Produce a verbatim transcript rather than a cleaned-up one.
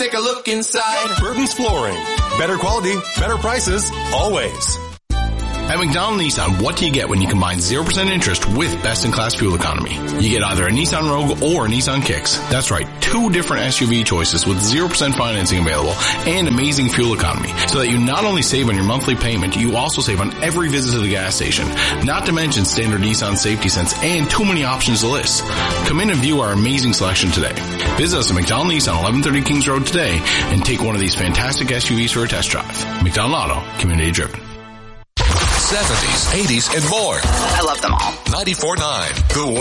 take a look inside. Burton's Flooring. Better quality, better prices, always. At McDonald Nissan, what do you get when you combine zero percent interest with best-in-class fuel economy? You get either a Nissan Rogue or a Nissan Kicks. That's right, two different S U V choices with zero percent financing available and amazing fuel economy, so that you not only save on your monthly payment, you also save on every visit to the gas station. Not to mention standard Nissan safety sense and too many options to list. Come in and view our amazing selection today. Visit us at McDonald Nissan, eleven thirty Kings Road today, and take one of these fantastic S U Vs for a test drive. McDonald Auto, community driven. seventies, eighties, and more. I love them all. ninety-four point nine The